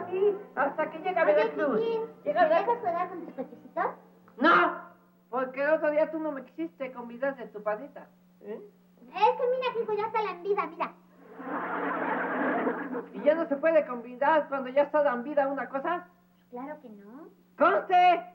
aquí hasta que llegue a Oye, Veracruz. Chiquín, ¿me Llega dejas jugar con tus cochecitos? No, porque el otro día tú no me quisiste convidar de tu padita. ¿Eh? Es que mira, Kiko, ya está lambida, mira. ¿Y ya no se puede convidar cuando ya está lambida una cosa? Claro que no. ¡Conste!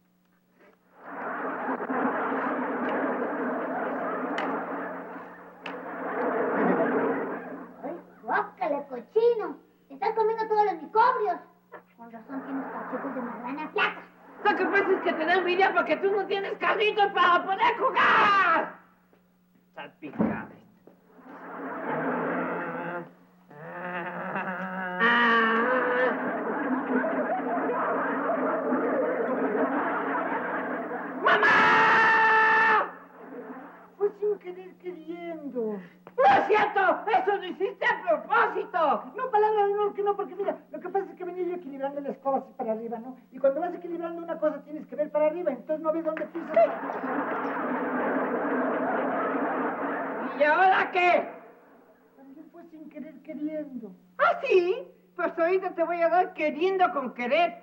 ¡Ay, guácale, cochino! Estás comiendo todos los micobrios. Con razón tienes cachetes de marrana flaca. Lo que pasa es que te da envidia porque tú no tienes carritos para poder jugar. Salpicada. ¡Mamá! Pues sin querer queriendo. ¡No es cierto! ¡Eso lo hiciste a propósito! No, palabra de honor que no, porque mira, lo que pasa es que venía yo equilibrando la escoba así para arriba, ¿no? Y cuando vas equilibrando una cosa tienes que ver para arriba, entonces no ves dónde pisas. ¿Y ahora qué? También fue sin querer queriendo. ¿Ah, sí? Pues ahorita te voy a dar queriendo con querer.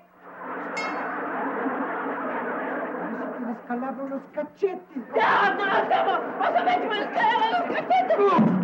A ver si te descalabro los cachetes. ¡No, no, no! ¡Vas a ver que me descargan los cachetes!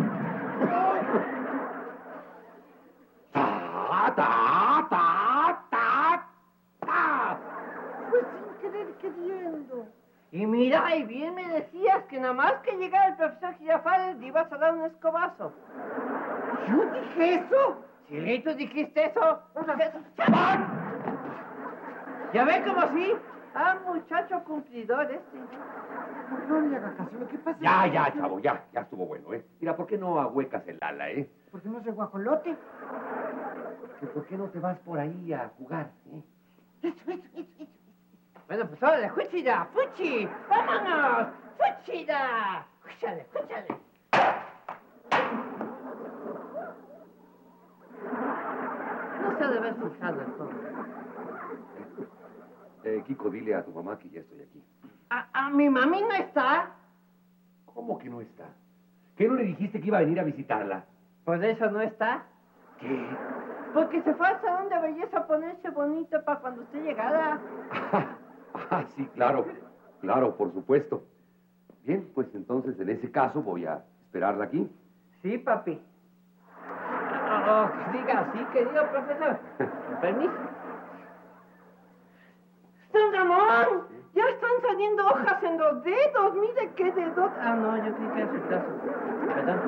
¡Ta, ta, ta, ta, ta! Fue sin querer queriendo. Y mira, y bien me decías que nada más que llegara el profesor Girafales le ibas a dar un escobazo. ¿Yo dije eso? Sí, tú dijiste eso. ¡Chabón! ¿Ya ve como sí? Ah, muchacho cumplidor este. No le haga caso, lo que pasa Ya, es que... ya, chavo, ya estuvo bueno, ¿eh? Mira, ¿por qué no ahuecas el ala, Porque no soy guajolote. ¿Por qué no te vas por ahí a jugar, Eso. Bueno, pues órale, ¡fuchida! ¡Fuchi! ¡Vámonos! ¡Fuchida! ¡Fúchale, fúchale! No se ha de haber fijado el pobre. Kiko, dile a tu mamá que ya estoy aquí. ¿A mi mami no está? ¿Cómo que no está? ¿Qué no le dijiste que iba a venir a visitarla? ¿Por eso no está? ¿Qué? Porque se fue al salón de belleza a ponerse bonito para cuando usted llegara. Sí, claro, por supuesto. Bien, pues entonces en ese caso voy a esperarla aquí. Sí, papi. Oh, que diga así, querido profesor. Con permiso. ¡Don Ramón! Ya están saliendo hojas en los dedos. Mire qué dedos. Ah, no, yo creí que era su brazo. Perdón.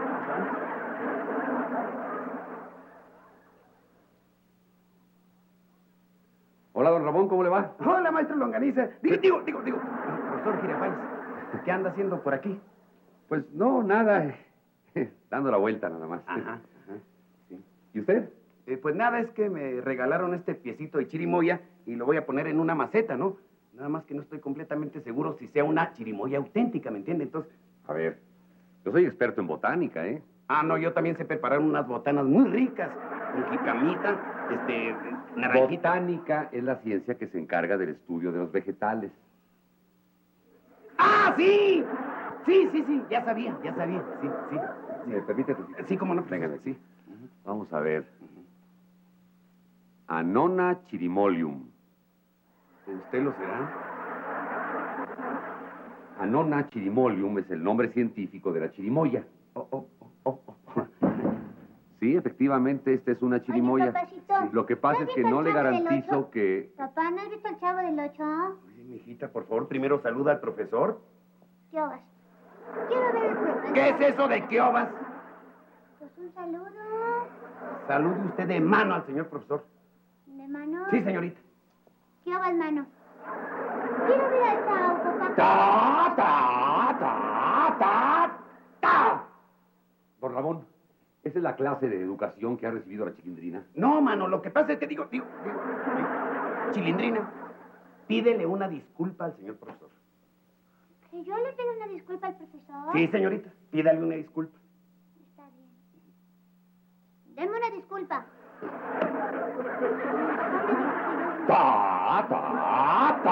Hola, don Ramón, ¿cómo le va? Hola, maestro Longaniza. Digo. Profesor Girafales, ¿qué anda haciendo por aquí? Pues no, nada. Dando la vuelta nada más. Ajá. Sí. ¿Y usted? Pues nada, es que me regalaron este piecito de chirimoya y lo voy a poner en una maceta, ¿no? Nada más que no estoy completamente seguro si sea una chirimoya auténtica, ¿me entiende? Entonces... A ver, yo soy experto en botánica, ¿eh? Ah, no, yo también sé preparar unas botanas muy ricas, con jicamita, naranjita. Botánica es la ciencia que se encarga del estudio de los vegetales. ¡Ah, sí! Sí, ya sabía, sí. ¿Me permite? Sí, cómo no. Venga, sí. Vamos a ver. Annona chirimolium. ¿Usted lo será? Annona chirimolium es el nombre científico de la chirimoya. Oh. Sí, efectivamente, esta es una chirimoya. Oye, papacito, Sí, lo que pasa es que no le garantizo que... Papá, ¿no has visto el Chavo del 8? Oye, mijita, por favor, primero saluda al profesor. ¿Qué obas? Quiero ver el profesor. ¿Qué es eso de qué obas? Pues un saludo. Salude usted de mano al señor profesor. ¿De mano? Sí, señorita. ¿Qué obas, mano? Quiero ver al Chavo, papá. ¡Ta! Don Ramón, esa es la clase de educación que ha recibido la Chilindrina. No, mano, lo que pasa es que digo, Chilindrina, pídele una disculpa al señor profesor. ¿Que yo le pido una disculpa al profesor? Sí, señorita, pídale una disculpa. Está bien. Deme una disculpa. ¡Ta!